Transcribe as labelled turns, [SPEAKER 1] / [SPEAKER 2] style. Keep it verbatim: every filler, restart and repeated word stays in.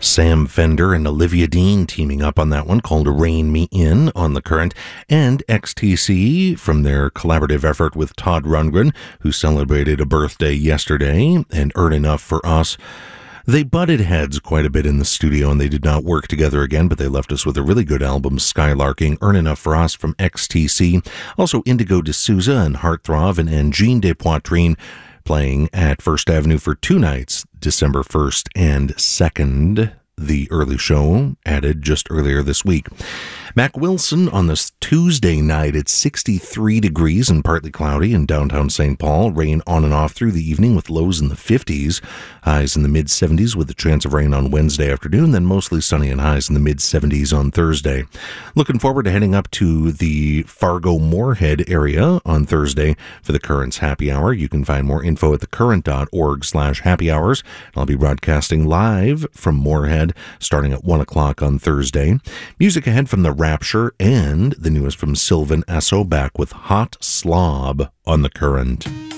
[SPEAKER 1] Sam Fender and Olivia Dean teaming up on that one called Rein Me In on The Current, and X T C from their collaborative effort with Todd Rundgren, who celebrated a birthday yesterday, and Earn Enough for Us. They butted heads quite a bit in the studio and they did not work together again, but they left us with a really good album, Skylarking, Earn Enough for Us from X T C. Also Indigo D'Souza and Heartthrob and Angine de Poitrine playing at First Avenue for two nights, December first and second. The early show added just earlier this week. Mac Wilson on this Tuesday night at sixty-three degrees and partly cloudy in downtown Saint Paul. Rain on and off through the evening with lows in the fifties. Highs in the mid-seventies with a chance of rain on Wednesday afternoon, then mostly sunny and highs in the mid-seventies on Thursday. Looking forward to heading up to the Fargo-Moorhead area on Thursday for the Current's Happy Hour. You can find more info at thecurrent.org slash happy hours. I'll be broadcasting live from Moorhead starting at one o'clock on Thursday. Music ahead from the Rapture and the newest from Sylvan Esso, back with Hot Slob on The Current.